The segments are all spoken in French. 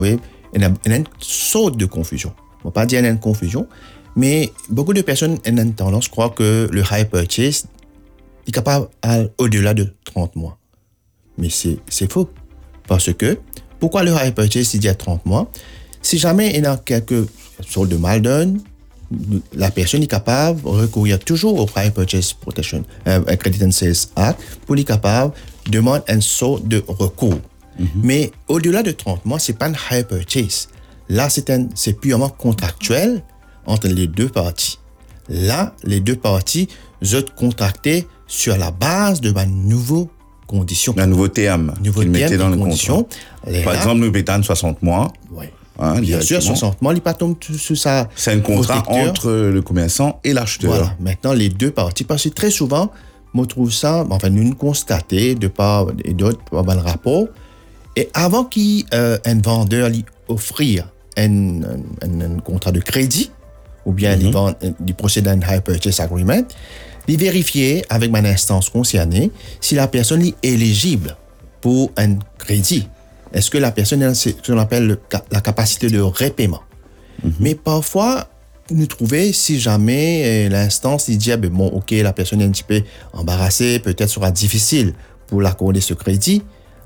Oui, il y a une sorte de confusion. On ne va pas dire qu'il y a une confusion, mais beaucoup de personnes ont une tendance à croire que le hire purchase est capable d'aller au-delà de 30 mois. Mais c'est faux. Parce que, pourquoi le hire purchase il dit à 30 mois? Si jamais il y a quelque sorte de mal donne, la personne est capable de recourir toujours au Hire Purchase Protection Credit and Sales Act pour être capable de demander une sorte de recours. Mais au-delà de 30 mois, ce n'est pas un hire purchase. Là, c'est purement contractuel entre les deux parties. Là, les deux parties sont contractées sur la base de nouveaux conditions. Un nouveau terme qu'ils mettaient dans le contrat. Par exemple, nous pétons 60 mois. Oui. Bien sûr, 60 mois, il ne tombe sous ça. C'est un contrat entre le commerçant et l'acheteur. Voilà. Maintenant, les deux parties, parce que très souvent, on trouve ça, enfin, nous constatons de part et d'autre, par le rapport. Et avant qu'un vendeur lui offrir un contrat de crédit, ou bien il procède à un hire purchase agreement, il vérifier avec une instance concernée si la personne est éligible pour un crédit. Est-ce que la personne a ce qu'on appelle la capacité de repaiement? Mais parfois, nous trouvons, si jamais l'instance dit, bon, ok, la personne est un petit peu embarrassée, peut-être sera difficile pour l'accorder ce crédit.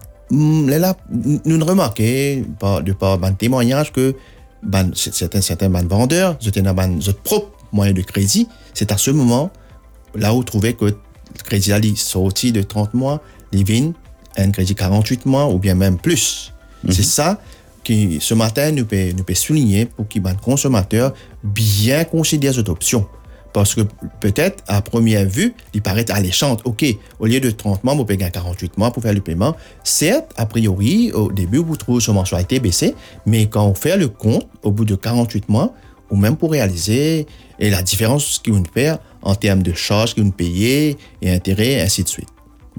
Là, nous remarquons, de par un témoignage, que certains vendeurs, ont propre moyen de crédit. C'est à ce moment, là où vous trouvez que le crédit est sorti de 30 mois, il vient un crédit 48 mois ou bien même plus. C'est ça que ce matin nous peut souligner pour que les consommateurs bien considèrent cette option. Parce que peut-être, à première vue, il paraît alléchant. OK, au lieu de 30 mois, vous payez 48 mois pour faire le paiement. Certes, a priori, au début, vous trouvez votre mensualité baissée, mais quand on fait le compte, au bout de 48 mois, ou même pour réaliser et la différence que vous payez en termes de charges que vous payez et intérêts, ainsi de suite.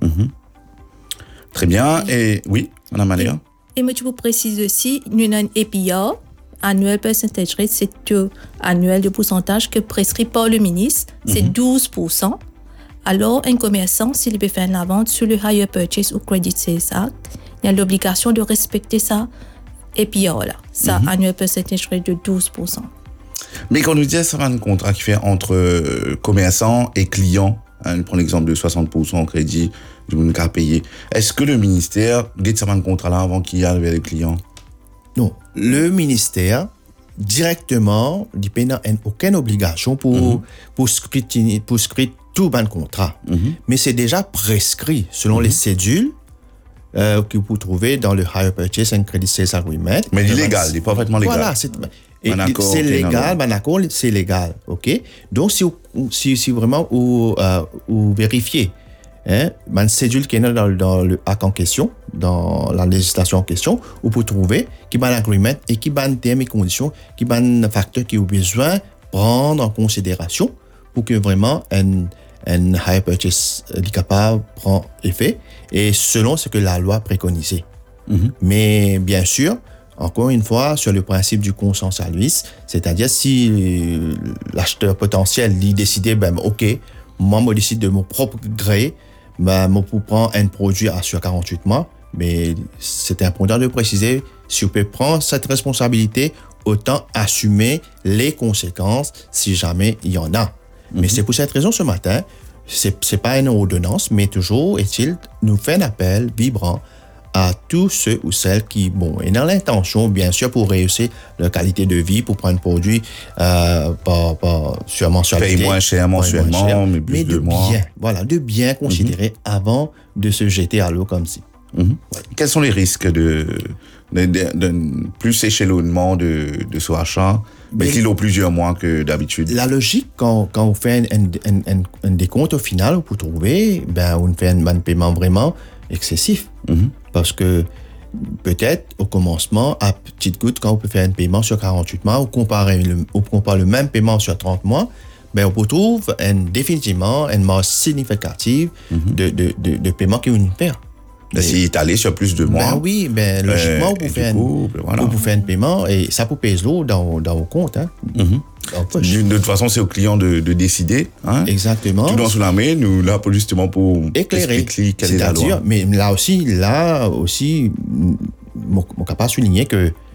Très bien. Et oui, Mme Maléa. Et moi, je vous précise aussi, nous avons un APR, annuel percentage rate, c'est annuel de pourcentage que prescrit par le ministre, c'est 12%. Alors, un commerçant, s'il veut faire la vente sur le Hire Purchase ou Credit Sales Act, il a l'obligation de respecter ça APR là, ça annuel percentage rate de 12%. Mais quand nous disons ça, un contrat qui fait entre commerçant et client, on prend l'exemple de 60% en crédit, du monde qu'à payer. Est-ce que le ministère dit ça un contrat là avant qu'il y ait les clients? Non, le ministère directement n'a aucune obligation pour scrutiner tout le contrat. Mais c'est déjà prescrit selon les cédules que vous trouvez dans le Hire Purchase and Credit Sales Agreement. Mais il est légal, il est parfaitement légal. Voilà, c'est légal, un accord, c'est légal, ok. Donc si vraiment vous vérifiez, une cédule qui est dans le acte en question, dans la législation en question, vous pouvez trouver qui va l'agreement et qui va termes et conditions, qui va un facteur qui vous besoin prendre en considération pour que vraiment un hire purchase est capable de prendre effet et selon ce que la loi préconisait. Mais bien sûr, encore une fois, sur le principe du consensus, c'est-à-dire si l'acheteur potentiel lui décide, ok, moi je décide de mon propre gré, je peux prendre un produit sur 48 mois, mais c'est important de préciser, si vous pouvez prendre cette responsabilité, autant assumer les conséquences si jamais il y en a. Mais c'est pour cette raison ce matin, c'est pas une ordonnance, mais toujours est-il, nous fait un appel vibrant à tous ceux ou celles qui, et dans l'intention, bien sûr, pour réussir leur qualité de vie, pour prendre un produit sur mensualité. Paye moins cher mensuellement, mais plus de mois. De bien considérer avant de se jeter à l'eau comme si. Quels sont les risques de plus échelonnement de ce achat, mais qu'il a plusieurs mois que d'habitude? La logique, quand on fait un décompte au final, vous trouvez, on fait un paiement vraiment excessif. Parce que peut-être au commencement, à petite goutte, quand on peut faire un paiement sur 48 mois, on compare le même paiement sur 30 mois, on retrouve définitivement une masse significative de paiement qu'on peut faire. S'il est allé sur plus de mois. Logiquement, vous pouvez faire un paiement et ça peut peser lourd dans vos comptes. De toute façon, c'est au client de décider. Exactement. Tout dans sous la main, nous là justement pour éclairer quelle est la loi. Mais là aussi, mon capable souligner que